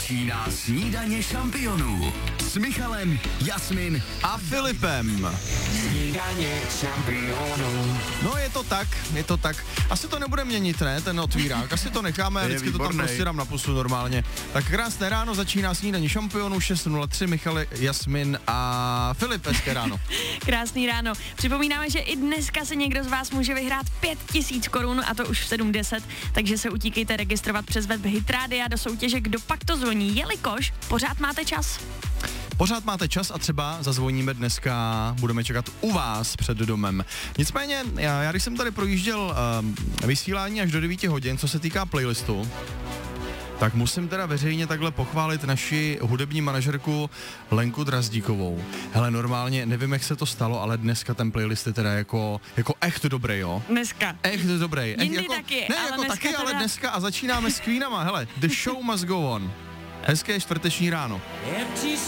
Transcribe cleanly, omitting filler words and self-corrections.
Začíná snídaně šampionů s Michalem, Jasmin a Filipem. Snídaně šampionů. No je to tak. Asi to nebude měnit, ne, ten otvírák. Asi to necháme, vždycky to tam prostě dám na pusu normálně. Tak krásné ráno, začíná snídaně šampionů, 6:03, Michal, Jasmin a Filip, hezké ráno. Krásný ráno. Připomínáme, že i dneska se někdo z vás může vyhrát 5000 korun a to už v 7:10, takže se utíkejte registrovat přes web Hitrádia do soutěže Kdo pak to zvoní, jelikož pořád máte čas. Pořád máte čas a třeba zazvoníme dneska, budeme čekat u vás před domem. Nicméně, já když jsem tady projížděl vysílání až do 9 hodin, co se týká playlistu, tak musím teda veřejně takhle pochválit naši hudební manažerku Lenku Drazdíkovou. Hele, normálně, nevím, jak se to stalo, ale dneska ten playlist je teda jako echt dobrý, jo? Dneska. Echt dobrý. Jindy jako, taky, ne, ale jako dneska taky, teda... ale dneska a začínáme s Queenama, hele, The Show Must Go On. Hezké čtvrteční ráno.